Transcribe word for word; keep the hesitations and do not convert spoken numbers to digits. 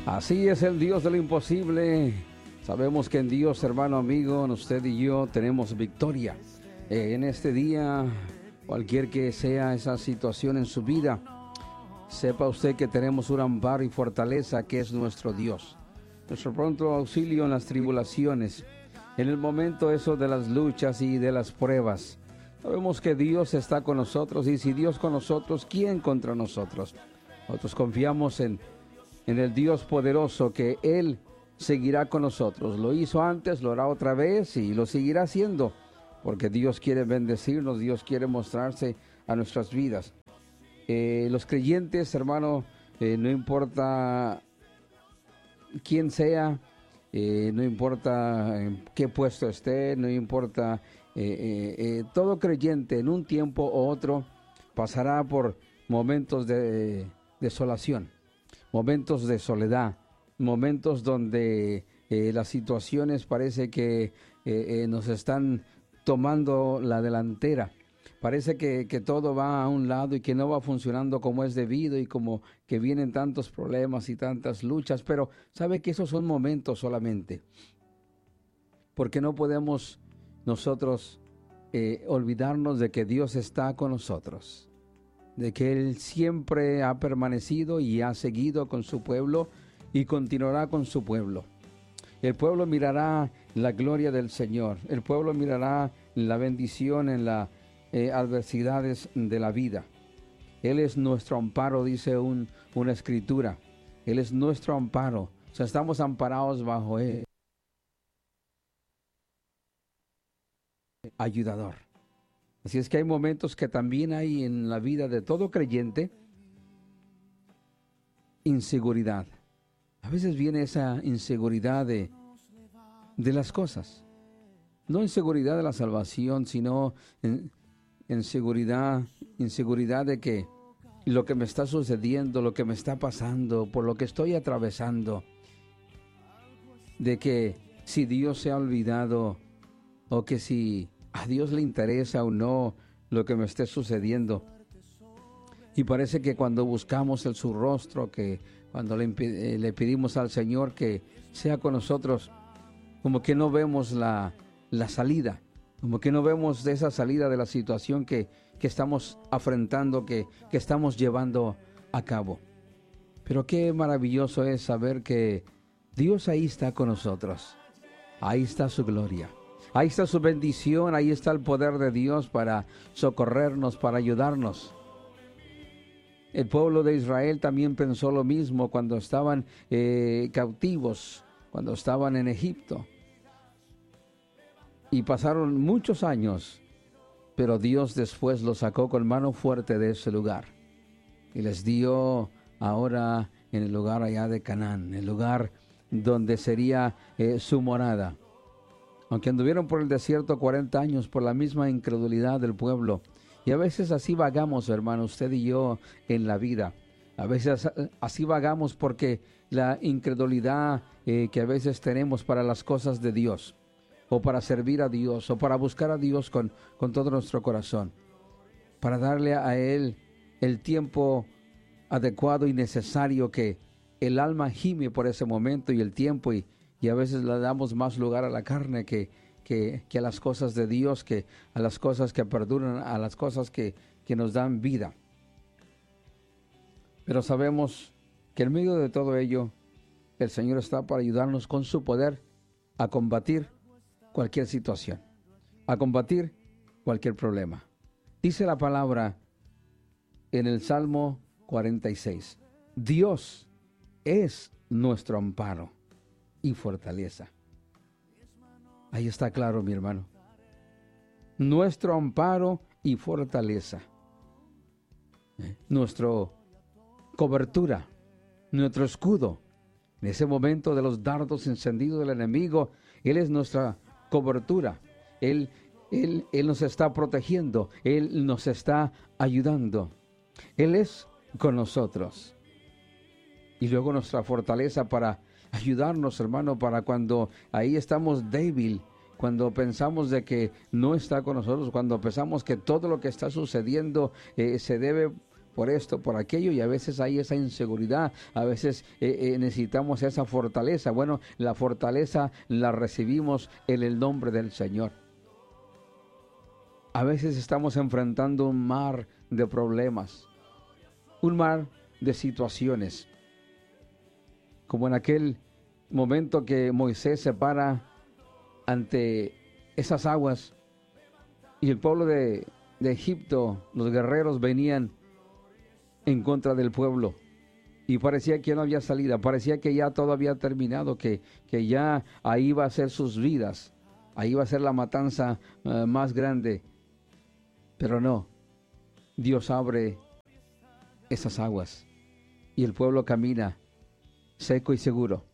Así es el Dios de lo imposible. Sabemos que en Dios, hermano, amigo, usted y yo tenemos victoria. Eh, en este día, cualquier que sea esa situación en su vida, sepa usted que tenemos un amparo y fortaleza que es nuestro Dios. Nuestro pronto auxilio en las tribulaciones, en el momento eso de las luchas y de las pruebas. Sabemos que Dios está con nosotros, y si Dios con nosotros, ¿quién contra nosotros? Nosotros confiamos en, en el Dios poderoso, que Él seguirá con nosotros. Lo hizo antes, lo hará otra vez y lo seguirá haciendo, porque Dios quiere bendecirnos, Dios quiere mostrarse a nuestras vidas. Eh, los creyentes, hermano, eh, no importa quién sea, eh, no importa en qué puesto esté, no importa, eh, eh, eh, todo creyente en un tiempo u otro pasará por momentos de desolación, momentos de soledad, momentos donde eh, las situaciones parece que eh, eh, nos están tomando la delantera. Parece que, que todo va a un lado y que no va funcionando como es debido, y como que vienen tantos problemas y tantas luchas, pero sabe que esos son momentos solamente, porque no podemos nosotros eh, olvidarnos de que Dios está con nosotros, de que Él siempre ha permanecido y ha seguido con su pueblo y continuará con su pueblo. El pueblo mirará la gloria del Señor, el pueblo mirará la bendición en las eh, adversidades de la vida. Él es nuestro amparo, dice un, una escritura. Él es nuestro amparo. O sea, estamos amparados bajo Él. Ayudador. Así es que hay momentos que también hay en la vida de todo creyente inseguridad. A veces viene esa inseguridad de, de las cosas. No inseguridad de la salvación, sino en, inseguridad, inseguridad de que lo que me está sucediendo, lo que me está pasando, por lo que estoy atravesando, de que si Dios se ha olvidado, o que si a Dios le interesa o no lo que me esté sucediendo. Y parece que cuando buscamos el su rostro, que cuando le, eh, le pedimos al Señor que sea con nosotros, como que no vemos la, la salida, como que no vemos de esa salida de la situación que, que estamos afrontando, que, que estamos llevando a cabo. Pero qué maravilloso es saber que Dios ahí está con nosotros. Ahí está su gloria, ahí está su bendición, ahí está el poder de Dios para socorrernos, para ayudarnos. El pueblo de Israel también pensó lo mismo cuando estaban eh, cautivos, cuando estaban en Egipto. Y pasaron muchos años, pero Dios después los sacó con mano fuerte de ese lugar. Y les dio ahora en el lugar allá de Canaán, el lugar donde sería eh, su morada. Aunque anduvieron por el desierto cuarenta años por la misma incredulidad del pueblo. Y a veces así vagamos, hermano, usted y yo en la vida. A veces así vagamos porque la incredulidad eh, que a veces tenemos para las cosas de Dios, o para servir a Dios, o para buscar a Dios con, con todo nuestro corazón, para darle a Él el tiempo adecuado y necesario que el alma gime por ese momento y el tiempo, y, y a veces le damos más lugar a la carne que Que, que a las cosas de Dios, que a las cosas que perduran, a las cosas que, que nos dan vida. Pero sabemos que en medio de todo ello, el Señor está para ayudarnos con su poder a combatir cualquier situación, a combatir cualquier problema. Dice la palabra en el Salmo cuarenta y seis, Dios es nuestro amparo y fortaleza. Ahí está claro, mi hermano. Nuestro amparo y fortaleza. ¿Eh? Nuestra cobertura, nuestro escudo. En ese momento de los dardos encendidos del enemigo, Él es nuestra cobertura. Él, él, él nos está protegiendo. Él nos está ayudando. Él es con nosotros. Y luego nuestra fortaleza para ayudarnos, hermano, para cuando ahí estamos débil, cuando pensamos de que no está con nosotros, cuando pensamos que todo lo que está sucediendo eh, se debe por esto, por aquello, y a veces hay esa inseguridad, a veces eh, eh, necesitamos esa fortaleza. Bueno, la fortaleza la recibimos en el nombre del Señor. A veces estamos enfrentando un mar de problemas, un mar de situaciones, como en aquel momento que Moisés se para ante esas aguas y el pueblo de, de Egipto, los guerreros venían en contra del pueblo y parecía que no había salida, parecía que ya todo había terminado, que, que ya ahí iba a ser sus vidas, ahí iba a ser la matanza uh, más grande, pero no, Dios abre esas aguas y el pueblo camina seco y seguro